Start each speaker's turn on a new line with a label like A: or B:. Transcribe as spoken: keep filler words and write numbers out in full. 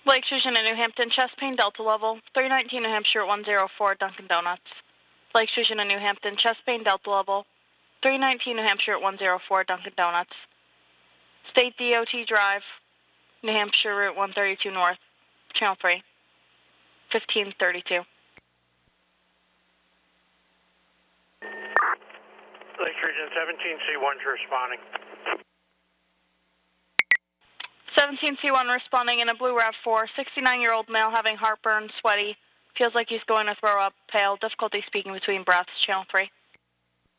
A: Lakes Region in New Hampton, chest pain, Delta level. three nineteen New Hampshire at one oh four, Dunkin' Donuts. Lakes Region in New Hampton, chest pain, Delta level. three nineteen New Hampshire at one oh four, Dunkin' Donuts. State D O T Drive, New Hampshire Route one thirty-two North, Channel three, fifteen thirty-two.
B: Lakes Region seventeen C one responding.
A: seventeen C one responding in a blue RAV four, sixty-nine-year-old male having heartburn, sweaty, feels like he's going to throw up, pale, difficulty speaking between breaths, Channel three.